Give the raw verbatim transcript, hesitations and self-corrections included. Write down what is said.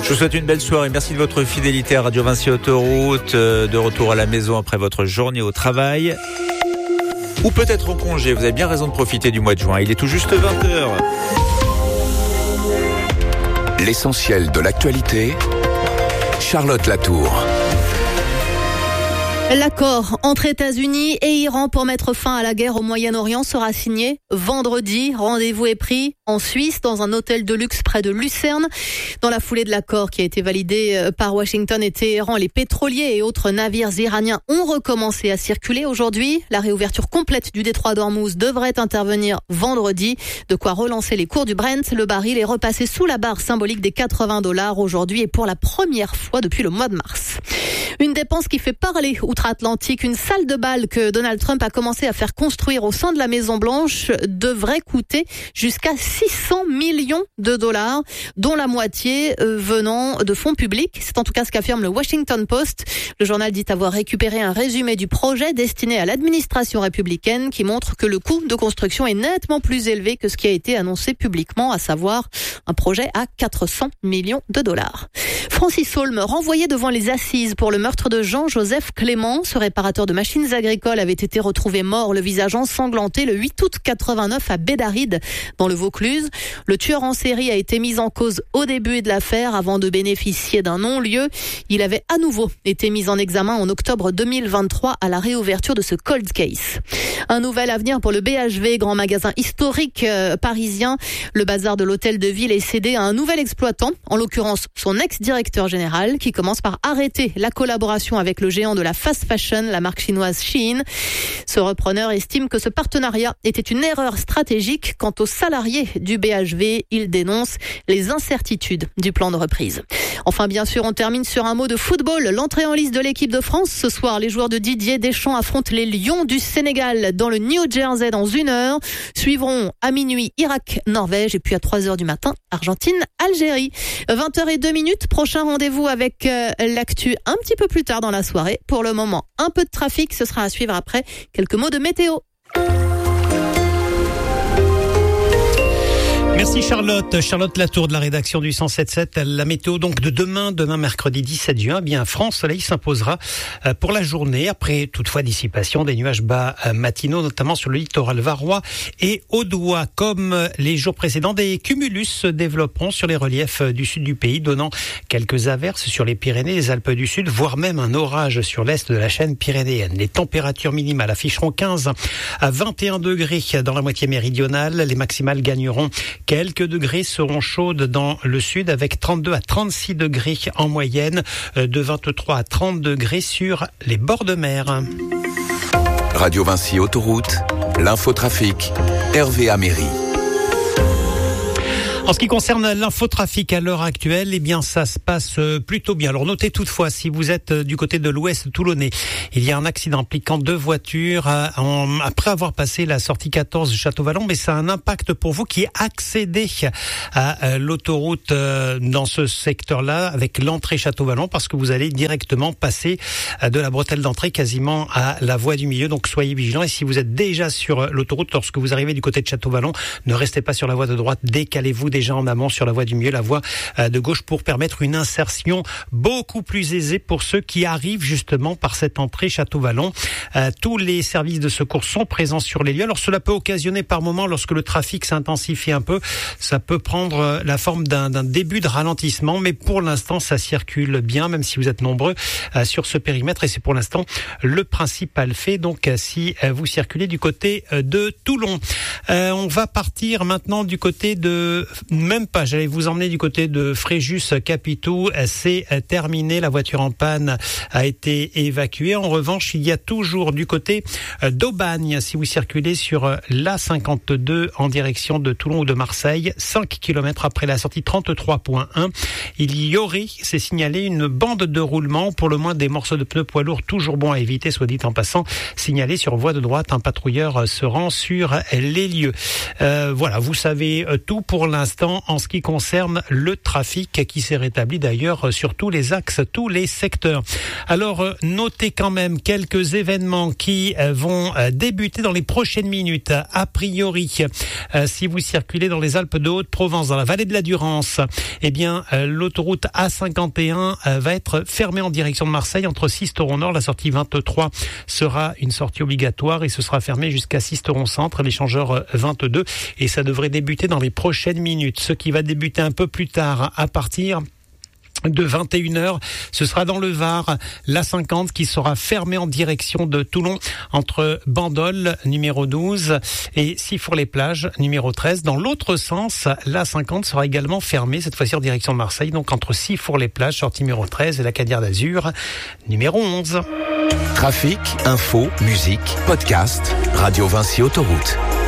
Je vous souhaite une belle soirée. Merci de votre fidélité à Radio Vinci Autoroute. De retour à la maison après votre journée au travail. Ou peut-être en congé. Vous avez bien raison de profiter du mois de juin. Il est tout juste vingt heures. L'essentiel de l'actualité. Charlotte Latour. L'accord entre États-Unis et Iran pour mettre fin à la guerre au Moyen-Orient sera signé vendredi. Rendez-vous est pris en Suisse dans un hôtel de luxe près de Lucerne. Dans la foulée de l'accord qui a été validé par Washington et Téhéran, les pétroliers et autres navires iraniens ont recommencé à circuler aujourd'hui. La réouverture complète du détroit d'Ormuz devrait intervenir vendredi. De quoi relancer les cours du Brent. Le baril est repassé sous la barre symbolique des quatre-vingts dollars aujourd'hui et pour la première fois depuis le mois de mars. Une dépense qui fait parler outre-Atlantique. Une salle de bal que Donald Trump a commencé à faire construire au sein de la Maison-Blanche devrait coûter jusqu'à six cents millions de dollars, dont la moitié venant de fonds publics. C'est en tout cas ce qu'affirme le Washington Post. Le journal dit avoir récupéré un résumé du projet destiné à l'administration républicaine qui montre que le coût de construction est nettement plus élevé que ce qui a été annoncé publiquement, à savoir un projet à quatre cents millions de dollars. Francis Holm, renvoyé devant les assises pour le meurtre de Jean-Joseph Clément. Ce réparateur de machines agricoles avait été retrouvé mort, le visage ensanglanté, le huit août quatre-vingt-neuf à Bédaride, dans le Vaucluse. Le tueur en série a été mis en cause au début de l'affaire avant de bénéficier d'un non-lieu. Il avait à nouveau été mis en examen en octobre deux mille vingt-trois à la réouverture de ce cold case. Un nouvel avenir pour le B H V, grand magasin historique euh, parisien. Le bazar de l'hôtel de ville est cédé à un nouvel exploitant, en l'occurrence son ex-directeur général, qui commence par arrêter la collaboration avec le géant de la fast fashion, la marque chinoise Shein. Ce repreneur estime que ce partenariat était une erreur stratégique. Quant aux salariés du B H V, il dénonce les incertitudes du plan de reprise. Enfin, bien sûr, on termine sur un mot de football. L'entrée en liste de l'équipe de France. Ce soir, les joueurs de Didier Deschamps affrontent les Lions du Sénégal dans le New Jersey dans une heure. Suivront à minuit Irak, Norvège et puis à trois heures du matin, Argentine, Algérie. vingt heures zéro deux minutes. Prochain rendez-vous avec euh, l'actu un petit peu plus tard dans la soirée. Pour le moment, un peu de trafic. Ce sera à suivre après. Quelques mots de météo. Merci Charlotte. Charlotte Latour de la rédaction du cent sept sept. La météo donc de demain, demain mercredi dix-sept juin. Bien, France Soleil s'imposera pour la journée. Après toutefois dissipation des nuages bas matinaux, notamment sur le littoral varois et audois. Comme les jours précédents, des cumulus se développeront sur les reliefs du sud du pays, donnant quelques averses sur les Pyrénées, les Alpes du Sud, voire même un orage sur l'est de la chaîne pyrénéenne. Les températures minimales afficheront quinze à vingt et un degrés dans la moitié méridionale. Les maximales gagneront quelques degrés, seront chaudes dans le sud avec trente-deux à trente-six degrés en moyenne, de vingt-trois à trente degrés sur les bords de mer. Radio Vinci Autoroute, l'infotrafic, Hervé Améry. En ce qui concerne l'infotrafic à l'heure actuelle, eh bien, ça se passe plutôt bien. Alors, notez toutefois, si vous êtes du côté de l'ouest toulonnais, il y a un accident impliquant deux voitures en, après avoir passé la sortie quatorze Château-Vallon, mais ça a un impact pour vous qui accédez à l'autoroute dans ce secteur-là avec l'entrée Château-Vallon parce que vous allez directement passer de la bretelle d'entrée quasiment à la voie du milieu. Donc, soyez vigilants. Et si vous êtes déjà sur l'autoroute, lorsque vous arrivez du côté de Château-Vallon, ne restez pas sur la voie de droite, décalez-vous déjà en amont sur la voie du milieu, la voie de gauche pour permettre une insertion beaucoup plus aisée pour ceux qui arrivent justement par cette entrée Château-Vallon. Euh, tous les services de secours sont présents sur les lieux. Alors cela peut occasionner par moment, lorsque le trafic s'intensifie un peu, ça peut prendre la forme d'un, d'un début de ralentissement, mais pour l'instant ça circule bien, même si vous êtes nombreux euh, sur ce périmètre et c'est pour l'instant le principal fait. Donc si euh, vous circulez du côté euh, de Toulon, euh, on va partir maintenant du côté de Même pas, j'allais vous emmener du côté de Fréjus-Capitou. C'est terminé, la voiture en panne a été évacuée. En revanche, il y a toujours du côté d'Aubagne, si vous circulez sur l'A cinquante-deux en direction de Toulon ou de Marseille, cinq kilomètres après la sortie trente-trois point un, il y aurait, c'est signalé, une bande de roulement, pour le moins des morceaux de pneus poids lourds, toujours bon à éviter, soit dit en passant, signalé sur voie de droite. Un patrouilleur se rend sur les lieux. Euh, voilà, vous savez tout pour l'instant en ce qui concerne le trafic qui s'est rétabli d'ailleurs sur tous les axes, tous les secteurs. Alors, notez quand même quelques événements qui vont débuter dans les prochaines minutes. A priori, si vous circulez dans les Alpes de Haute-Provence, dans la vallée de la Durance, eh bien, le l'autoroute A cinquante et un va être fermée en direction de Marseille entre Sisteron Nord. La sortie vingt-trois sera une sortie obligatoire et ce sera fermé jusqu'à Sisteron Centre, l'échangeur vingt-deux. Et ça devrait débuter dans les prochaines minutes. Ce qui va débuter un peu plus tard à partir de vingt et une heures, ce sera dans le Var, l'A cinquante qui sera fermée en direction de Toulon entre Bandol, numéro douze, et Sifour-les-Plages, numéro treize. Dans l'autre sens, l'A cinquante sera également fermée, cette fois-ci en direction de Marseille, donc entre Sifour-les-Plages, sortie numéro treize, et la Cadière d'Azur, numéro onze. Trafic, info, musique, podcast, Radio Vinci Autoroute.